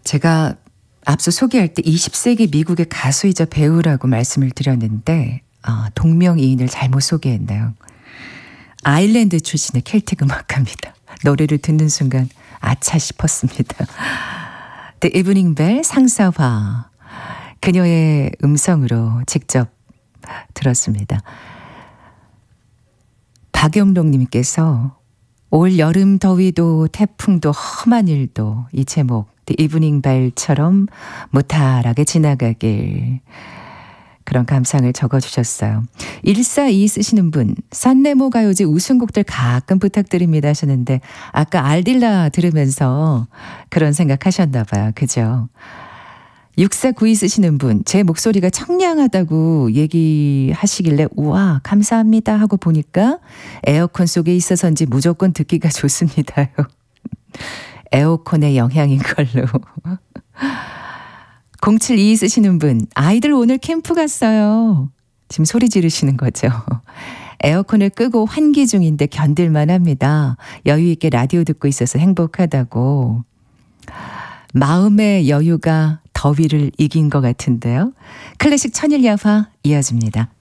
제가 앞서 소개할 때 20세기 미국의 가수이자 배우라고 말씀을 드렸는데 동명이인을 잘못 소개했나요? 아일랜드 출신의 켈틱 음악가입니다. 노래를 듣는 순간 아차 싶었습니다. The Evening Bell 상사화, 그녀의 음성으로 직접 들었습니다. 박영록님께서 올 여름 더위도 태풍도 험한 일도 이 제목 The Evening Bell처럼 무탈하게 지나가길, 그런 감상을 적어주셨어요. 142 쓰시는 분, 산네모 가요제 우승곡들 가끔 부탁드립니다 하셨는데 아까 알딜라 들으면서 그런 생각하셨나 봐요. 그죠? 6492 쓰시는 분, 제 목소리가 청량하다고 얘기하시길래 우와 감사합니다 하고 보니까 에어컨 속에 있어서인지 무조건 듣기가 좋습니다요. 에어컨의 영향인 걸로. 072 쓰시는 분, 아이들 오늘 캠프 갔어요. 지금 소리 지르시는 거죠. 에어컨을 끄고 환기 중인데 견딜만 합니다. 여유 있게 라디오 듣고 있어서 행복하다고. 마음의 여유가 더위를 이긴 것 같은데요. 클래식 천일야화 이어집니다.